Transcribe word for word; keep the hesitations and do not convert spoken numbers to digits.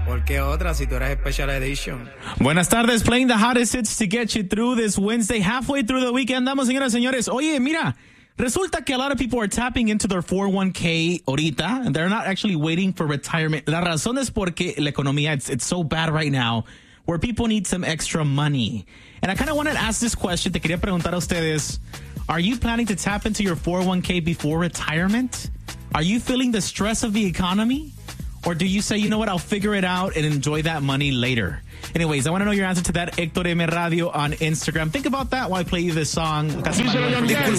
¿Por qué otra si tú eres Special Edition? Buenas tardes, playing the hottest hits to get you through this Wednesday, halfway through the weekend. Andamos, señoras y señores. Oye, mira, resulta que a lot of people are tapping into their four oh one k ahorita, and they're not actually waiting for retirement. La razón es porque la economía, it's, it's so bad right now, where people need some extra money. And I kind of wanted to ask this question. Te quería preguntar a ustedes, are you planning to tap into your four oh one k before retirement? Are you feeling the stress of the economy? Or do you say, you know what, I'll figure it out and enjoy that money later? Anyways, I want to know your answer to that. Héctor M. Radio on Instagram. Think about that while I play you this song.